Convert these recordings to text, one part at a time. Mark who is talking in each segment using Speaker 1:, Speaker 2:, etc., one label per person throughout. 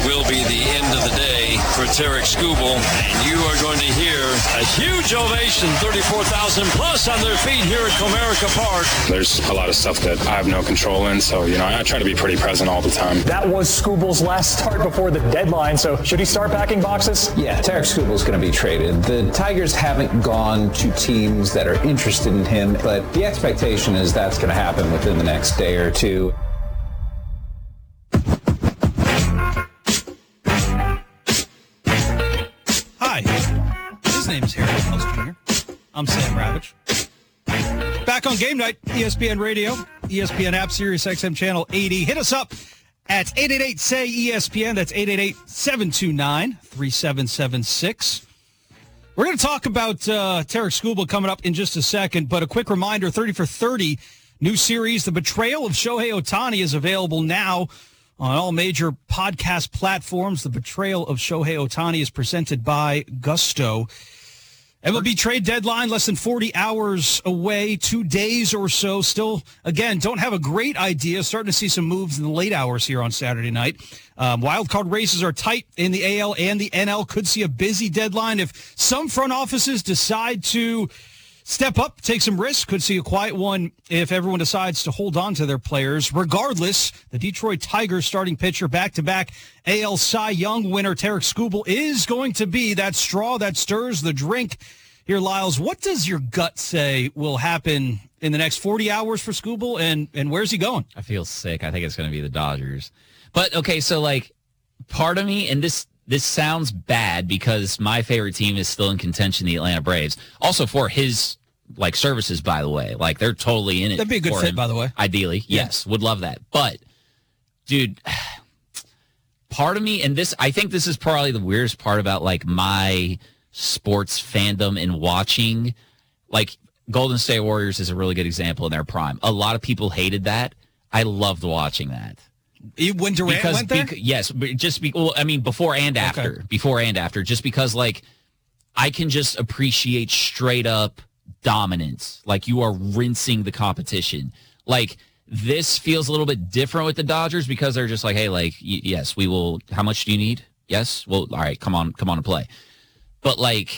Speaker 1: will be the end of the day for Tarik Skubal. And you are going to hear a huge ovation, 34,000 plus on their feet here at Comerica Park.
Speaker 2: There's a lot of stuff that I have no control in, so, I try to be pretty present all the time.
Speaker 3: That was Skubal's last start before the deadline, so should he start packing boxes?
Speaker 4: Yeah, Tarik Skubal's going to be traded. The Tigers haven't gone to teams that are interested in him, but the expectation is that's going to happen within the next day or two.
Speaker 5: Hi, his name's Harry Wells Jr. I'm Sam Ravitch. Back on Game Night, ESPN Radio, ESPN app, Sirius XM Channel 80. Hit us up at 888-SAY-ESPN. That's 888-729-3776. We're going to talk about Tarik Skubal coming up in just a second, but a quick reminder, 30 for 30, new series, The Betrayal of Shohei Ohtani, is available now on all major podcast platforms. The Betrayal of Shohei Ohtani is presented by Gusto. MLB trade deadline less than 40 hours away, 2 days or so. Still, again, don't have a great idea. Starting to see some moves in the late hours here on Saturday night. Wild card races are tight in the AL and the NL. Could see a busy deadline if some front offices decide to step up, take some risks. Could see a quiet one if everyone decides to hold on to their players. Regardless, the Detroit Tigers starting pitcher, back-to-back AL Cy Young winner Tarik Skubal is going to be that straw that stirs the drink. Here, Lyles, what does your gut say will happen in the next 40 hours for Skubal, and where's he going?
Speaker 6: I feel sick. I think it's going to be the Dodgers. But, okay, so, part of me, and this sounds bad because my favorite team is still in contention, the Atlanta Braves. Also for his, services, by the way. They're totally in it.
Speaker 5: That'd be a good fit,
Speaker 6: him.
Speaker 5: by the way.
Speaker 6: Ideally, yes. Would love that. But, dude, part of me, and I think this is probably the weirdest part about, my sports fandom and watching. Golden State Warriors is a really good example in their prime. A lot of people hated that. I loved watching that.
Speaker 5: When Durant went there?
Speaker 6: Yes, before and after. Okay. Before and after, just because, I can just appreciate straight up dominance. You are rinsing the competition. This feels a little bit different with the Dodgers because they're just hey, yes, we will. How much do you need? Yes? Well, all right, come on and play. But,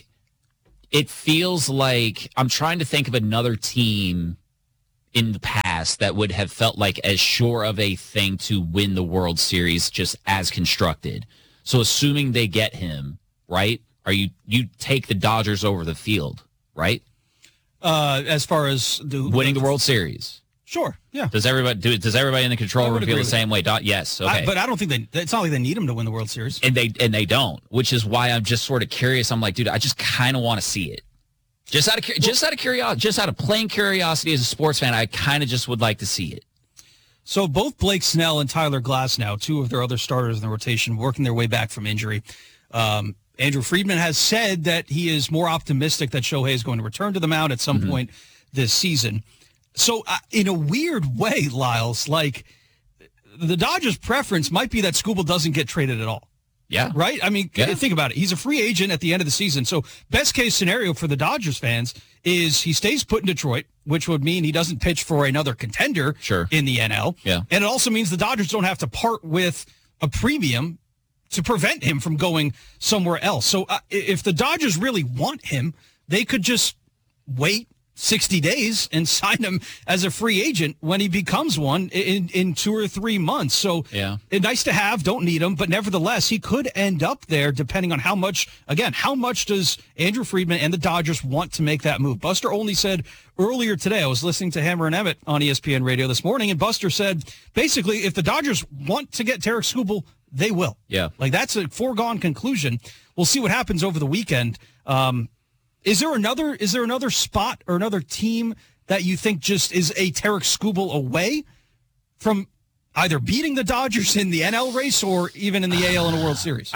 Speaker 6: it feels like I'm trying to think of another team in the past that would have felt as sure of a thing to win the World Series just as constructed. So assuming they get him, right? You take the Dodgers over the field, right?
Speaker 5: As far as
Speaker 6: winning the World Series.
Speaker 5: Sure. Yeah.
Speaker 6: Does everybody in the control room feel the same way? Yes. Okay.
Speaker 5: But I don't think it's not like they need him to win the World Series.
Speaker 6: And they don't, which is why I'm just sort of curious. I'm dude, I just kind of want to see it. Just out of curiosity, just out of plain curiosity as a sports fan, I kind of just would like to see it.
Speaker 5: So both Blake Snell and Tyler Glasnow, two of their other starters in the rotation, working their way back from injury. Andrew Friedman has said that he is more optimistic that Shohei is going to return to the mound at some point this season. So in a weird way, Lyles, the Dodgers' preference might be that Skubal doesn't get traded at all.
Speaker 6: Yeah.
Speaker 5: Right? Think about it. He's a free agent at the end of the season. So best case scenario for the Dodgers fans is he stays put in Detroit, which would mean he doesn't pitch for another contender in the NL.
Speaker 6: Yeah.
Speaker 5: And it also means the Dodgers don't have to part with a premium to prevent him from going somewhere else. So if the Dodgers really want him, they could just wait 60 days and sign him as a free agent when he becomes one in 2 or 3 months. So nice to have, don't need him, but nevertheless, he could end up there depending on how much does Andrew Friedman and the Dodgers want to make that move? Buster Olney said earlier today, I was listening to Hammer and Emmett on ESPN Radio this morning, and Buster said, basically, if the Dodgers want to get Tarik Skubal, they will.
Speaker 6: Yeah.
Speaker 5: That's a foregone conclusion. We'll see what happens over the weekend. Is there another spot or another team that you think just is a Tarik Skubal away from either beating the Dodgers in the NL race or even in the AL in a World Series?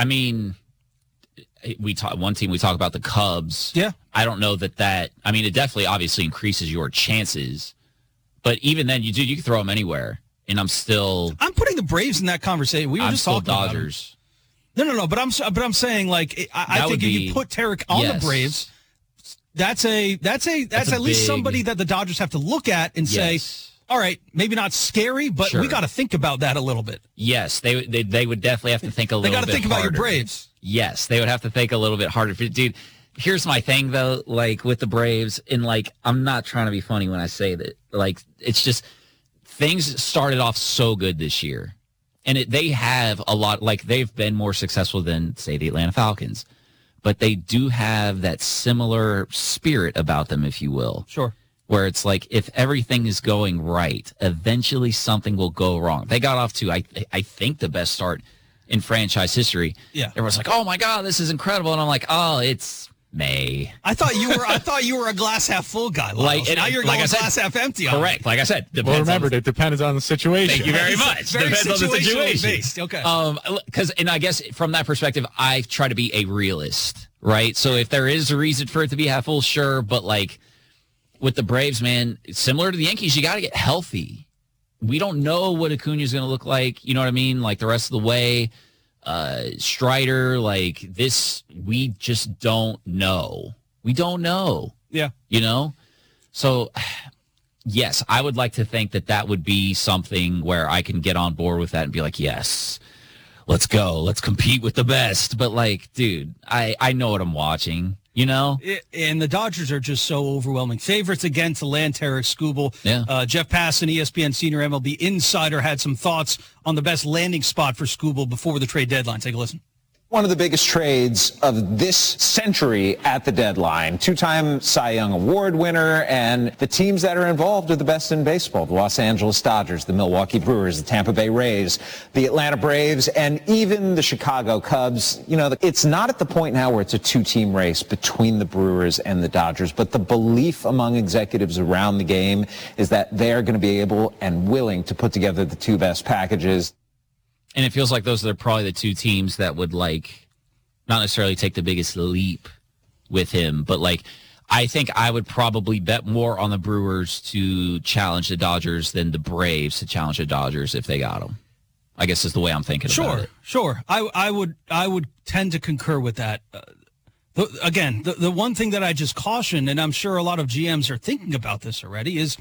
Speaker 6: One team we talk about, the Cubs.
Speaker 5: Yeah.
Speaker 6: I don't know that it definitely obviously increases your chances, but even then, you can throw them anywhere, and I'm
Speaker 5: putting the Braves in that conversation. We were just talking
Speaker 6: Dodgers.
Speaker 5: About No. But I'm saying I think if you put Tarik on the Braves. That's at least somebody that the Dodgers have to look at and say, all right, maybe not scary, but
Speaker 6: Sure.
Speaker 5: we got to think about that a little bit.
Speaker 6: Yes, they would definitely have to think a little bit harder.
Speaker 5: They got to think about your Braves.
Speaker 6: Yes, they would have to think a little bit harder. Dude, here's my thing, though, like, with the Braves, and, like, I'm not trying to be funny when I say that. Like, it's just things started off so good this year. And they have a lot, like, they've been more successful than, say, the Atlanta Falcons. But they do have that similar spirit about them, if you will.
Speaker 5: Sure.
Speaker 6: Where it's like, if everything is going right, eventually something will go wrong. They got off to, I think, the best start in franchise history.
Speaker 5: Yeah.
Speaker 6: Everyone's like, oh, my God, this is incredible. And I'm like, oh, it's May.
Speaker 5: I thought you were a glass half full guy.
Speaker 6: Like,
Speaker 5: now you're
Speaker 6: like
Speaker 5: going
Speaker 6: I said,
Speaker 5: glass half empty. On
Speaker 6: correct.
Speaker 5: me.
Speaker 6: Like I said,
Speaker 2: Well, remember, it depends on the situation.
Speaker 6: Thank you very much.
Speaker 5: Very
Speaker 6: Depends on the
Speaker 5: situationally
Speaker 6: situation.
Speaker 5: based. Okay.
Speaker 6: And I guess from that perspective, I try to be a realist, right? So if there is a reason for it to be half full, sure. But like with the Braves, man, similar to the Yankees, you got to get healthy. We don't know what Acuna is going to look like. You know what I mean? Like the rest of the way. Strider, like this, we just don't know. We don't know.
Speaker 5: Yeah.
Speaker 6: You know? So, yes, I would like to think that would be something where I can get on board with that and be like, yes, let's go. Let's compete with the best. But, like, dude, I know what I'm watching, you know?
Speaker 5: And the Dodgers are just so overwhelming favorites again to land Tarik Skubal.
Speaker 6: Yeah. Jeff
Speaker 5: Passan, ESPN senior MLB insider, had some thoughts on the best landing spot for Skubal before the trade deadline. Take a listen.
Speaker 4: One of the biggest trades of this century at the deadline. Two-time Cy Young Award winner, and the teams that are involved are the best in baseball. The Los Angeles Dodgers, the Milwaukee Brewers, the Tampa Bay Rays, the Atlanta Braves, and even the Chicago Cubs. You know, it's not at the point now where it's a two-team race between the Brewers and the Dodgers, but the belief among executives around the game is that they're going to be able and willing to put together the two best packages.
Speaker 6: And it feels like those are probably the two teams that would, like, not necessarily take the biggest leap with him. But, like, I think I would probably bet more on the Brewers to challenge the Dodgers than the Braves to challenge the Dodgers if they got them. I guess is the way I'm thinking about it.
Speaker 5: Sure. I would tend to concur with that. The one thing that I just caution, and I'm sure a lot of GMs are thinking about this already, is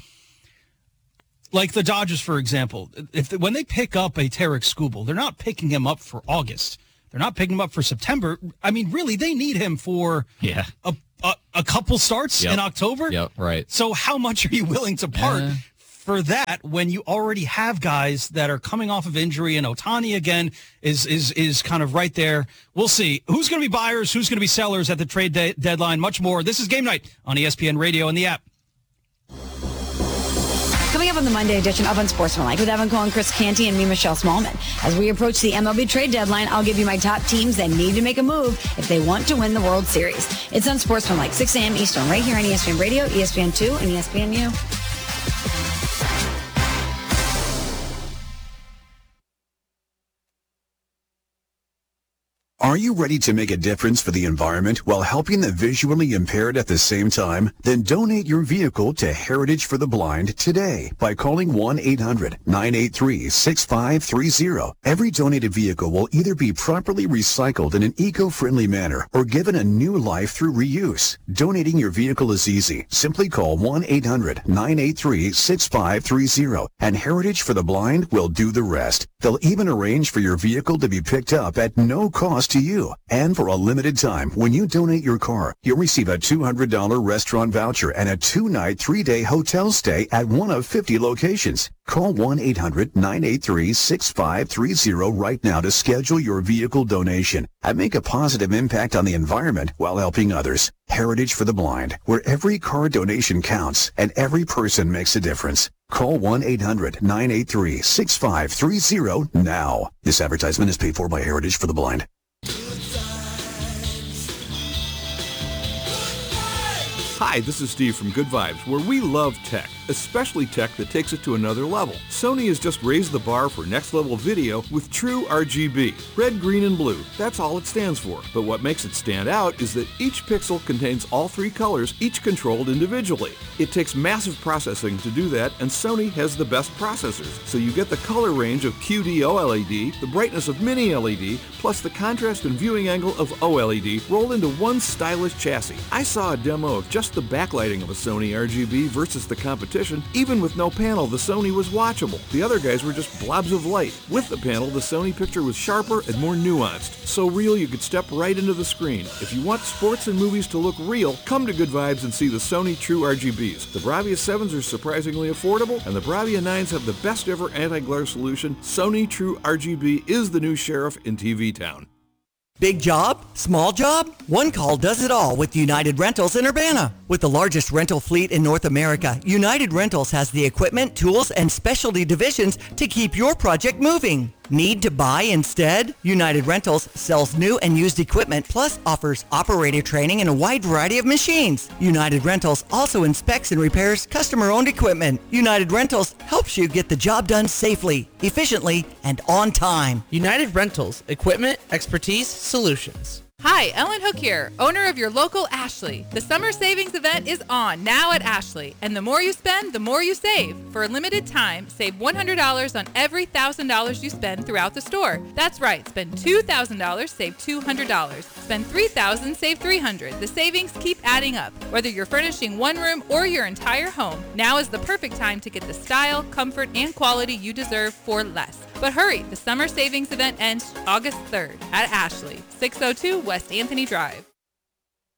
Speaker 5: like the Dodgers, for example. When they pick up a Tarik Skubal, they're not picking him up for August. They're not picking him up for September. I mean, really, they need him for a couple starts in October.
Speaker 6: Yep, right.
Speaker 5: So how much are you willing to part for that when you already have guys that are coming off of injury, and Ohtani again is kind of right there? We'll see who's going to be buyers, who's going to be sellers at the trade deadline. Much more. This is Game Night on ESPN Radio and the app.
Speaker 7: Coming up on the Monday edition of Unsportsmanlike with Evan Cohen, Chris Canty, and me, Michelle Smallman. As we approach the MLB trade deadline, I'll give you my top teams that need to make a move if they want to win the World Series. It's Unsportsmanlike, 6 a.m. Eastern, right here on ESPN Radio, ESPN2, and ESPNU.
Speaker 8: Are you ready to make a difference for the environment while helping the visually impaired at the same time? Then donate your vehicle to Heritage for the Blind today by calling 1-800-983-6530. Every donated vehicle will either be properly recycled in an eco-friendly manner or given a new life through reuse. Donating your vehicle is easy. Simply call 1-800-983-6530 and Heritage for the Blind will do the rest. They'll even arrange for your vehicle to be picked up at no cost to you. And for a limited time, when you donate your car, you'll receive a $200 restaurant voucher and a 2-night, 3-day hotel stay at one of 50 locations. Call 1-800-983-6530 right now to schedule your vehicle donation and make a positive impact on the environment while helping others. Heritage for the Blind, where every car donation counts and every person makes a difference. Call 1-800-983-6530 now. This advertisement is paid for by Heritage for the Blind.
Speaker 9: Hi, this is Steve from Good Vibes, where we love tech, especially tech that takes it to another level. Sony has just raised the bar for next-level video with true RGB. Red, green, and blue, that's all it stands for. But what makes it stand out is that each pixel contains all 3 colors, each controlled individually. It takes massive processing to do that, and Sony has the best processors. So you get the color range of QD OLED, the brightness of Mini LED, plus the contrast and viewing angle of OLED rolled into one stylish chassis. I saw a demo of just the backlighting of a Sony RGB versus the competition, competition. Even with no panel, the Sony was watchable. The other guys were just blobs of light. With the panel, the Sony picture was sharper and more nuanced. So real you could step right into the screen. If you want sports and movies to look real, come to Good Vibes and see the Sony True RGBs. The Bravia 7s are surprisingly affordable, and the Bravia 9s have the best ever anti-glare solution. Sony True RGB is the new sheriff in TV town.
Speaker 10: Big job? Small job? One call does it all with United Rentals in Urbana. With the largest rental fleet in North America, United Rentals has the equipment, tools, and specialty divisions to keep your project moving. Need to buy instead? United Rentals sells new and used equipment, plus offers operator training and a wide variety of machines. United Rentals also inspects and repairs customer-owned equipment. United Rentals helps you get the job done safely, efficiently, and on time.
Speaker 11: United Rentals, equipment, expertise, solutions.
Speaker 12: Hi, Ellen Hook here, owner of your local Ashley. The summer savings event is on now at Ashley, and the more you spend, the more you save. For a limited time, save $100 on every $1,000 you spend throughout the store. That's right, spend $2,000, save $200. Spend $3,000, save $300. The savings keep adding up. Whether you're furnishing one room or your entire home, now is the perfect time to get the style, comfort, and quality you deserve for less. But hurry, the summer savings event ends August 3rd at Ashley, 602 West Anthony Drive.